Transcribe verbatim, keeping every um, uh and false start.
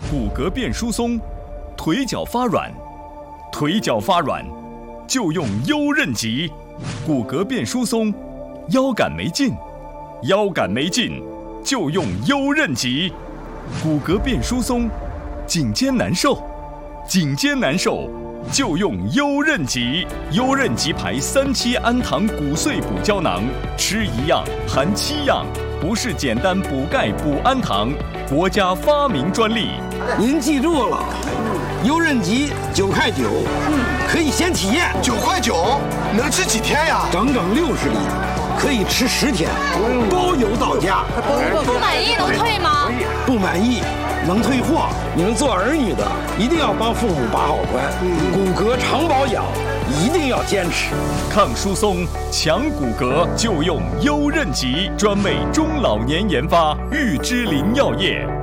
骨骼变疏松，腿脚发软，腿脚发软就用优韧极。骨骼变疏松，腰杆没劲，腰杆没劲就用优韧极。骨骼变疏松，颈肩难受，颈肩难受就用优韧极。优韧极牌三七氨糖骨碎补胶囊，吃一样含七样，不是简单补钙补氨糖，国家发明专利。 您记住了，优韧极九块九，可以先体验。 九块九能吃几天呀？ 整整六十粒，可以吃十天，包邮到家。 不满意能退吗？ 不满意能退货。你们做儿女的一定要帮父母把好关，骨骼常保养一定要坚持。 抗疏松、强骨骼就用优韧极，专为中老年研发，玉芝林药业。